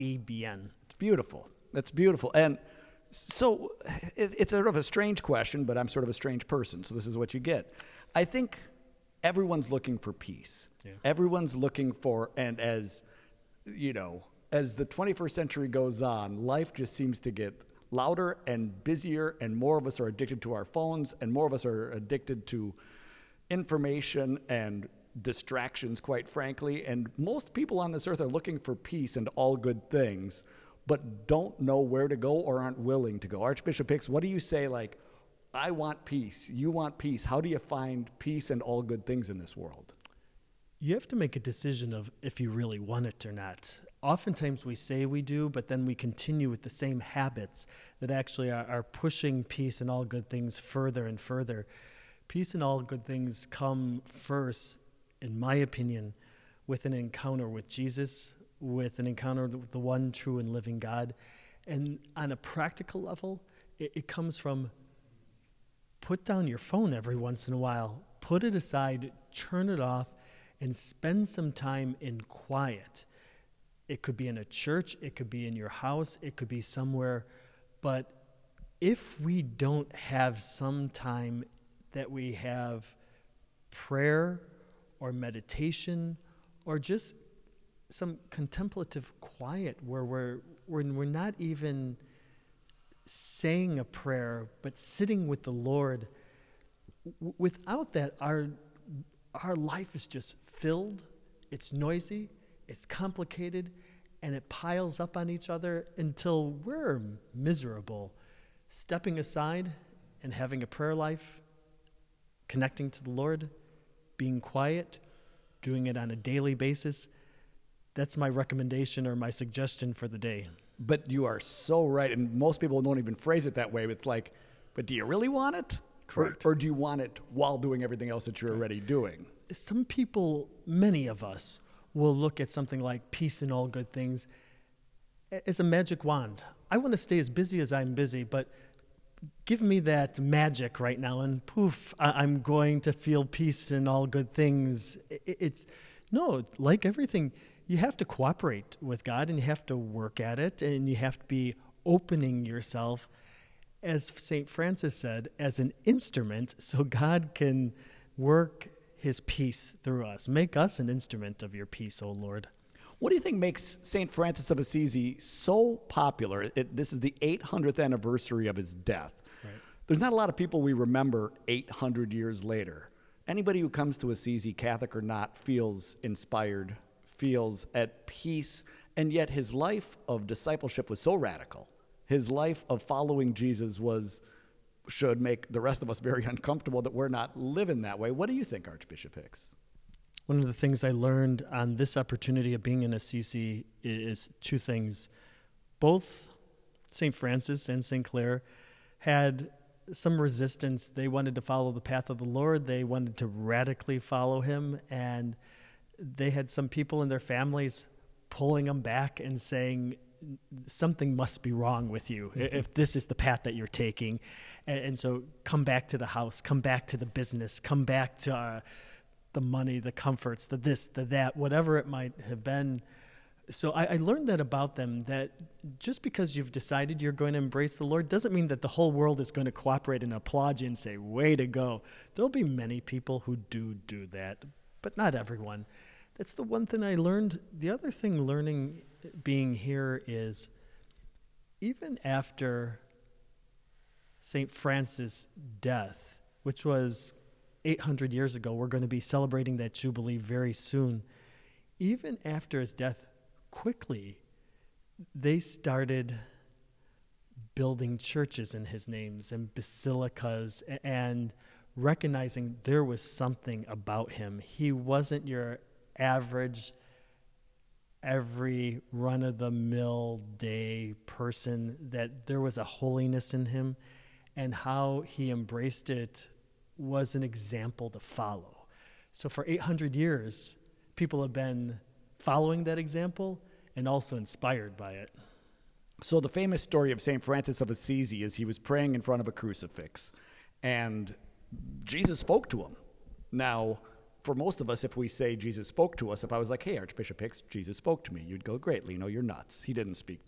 It's beautiful. That's beautiful. And so it's sort of a strange question, but I'm sort of a strange person, so this is what you get. I think everyone's looking for peace. Yeah. Everyone's looking for, and as you know, as the 21st century goes on, life just seems to get louder and busier, and more of us are addicted to our phones, and more of us are addicted to information and distractions, quite frankly. And most people on this earth are looking for peace and all good things, but don't know where to go or aren't willing to go. Archbishop Hicks, what do you say, like, I want peace, you want peace. How do you find peace and all good things in this world? You have to make a decision of if you really want it or not. Oftentimes we say we do, but then we continue with the same habits that actually are pushing peace and all good things further and further. Peace and all good things come first, in my opinion, with an encounter with Jesus, with an encounter with the one true and living God. And on a practical level, it comes from put down your phone every once in a while, put it aside, turn it off, and spend some time in quiet. It could be in a church, it could be in your house, it could be somewhere. But if we don't have some time that we have prayer or meditation or just some contemplative quiet where we're not even saying a prayer, but sitting with the Lord, without that, our life is just filled, it's noisy, it's complicated, and it piles up on each other until we're miserable. Stepping aside and having a prayer life, connecting to the Lord, being quiet, doing it on a daily basis, that's my recommendation or my suggestion for the day. But you are so right, and most people don't even phrase it that way. It's like, but do you really want it? Correct. Or do you want it while doing everything else that you're already doing? Some people, many of us, will look at something like peace and all good things as a magic wand. I want to stay as busy as I'm busy, but give me that magic right now, and poof, I'm going to feel peace and all good things. No, like everything, you have to cooperate with God, and you have to work at it, and you have to be opening yourself, as St. Francis said, as an instrument so God can work his peace through us. Make us an instrument of your peace, O Lord. What do you think makes St. Francis of Assisi so popular? This is the 800th anniversary of his death. Right. There's not a lot of people we remember 800 years later. Anybody who comes to Assisi, Catholic or not, feels inspired, feels at peace, and yet his life of discipleship was so radical. His life of following Jesus should make the rest of us very uncomfortable that we're not living that way. What do you think, Archbishop Hicks? One of the things I learned on this opportunity of being in Assisi is two things. Both St. Francis and St. Clare had some resistance. They wanted to follow the path of the Lord. They wanted to radically follow him, and they had some people in their families pulling them back and saying, something must be wrong with you if this is the path that you're taking. And so come back to the house, come back to the business, come back to the money, the comforts, the this, the that, whatever it might have been. So I learned that about them, that just because you've decided you're going to embrace the Lord doesn't mean that the whole world is going to cooperate and applaud you and say, way to go. There'll be many people who do that, but not everyone. That's the one thing I learned. The other thing learning being here is even after St. Francis' death, which was 800 years ago, we're going to be celebrating that Jubilee very soon. Even after his death, quickly, they started building churches in his names and basilicas and recognizing there was something about him. He wasn't your average, every run-of-the-mill day person, that there was a holiness in him, and how he embraced it was an example to follow. So for 800 years, people have been following that example and also inspired by it. So the famous story of St. Francis of Assisi is he was praying in front of a crucifix, and Jesus spoke to him. Now, for most of us, if we say Jesus spoke to us, if I was like, hey, Archbishop Hicks, Jesus spoke to me, you'd go, great, Lino, you're nuts. He didn't speak to you.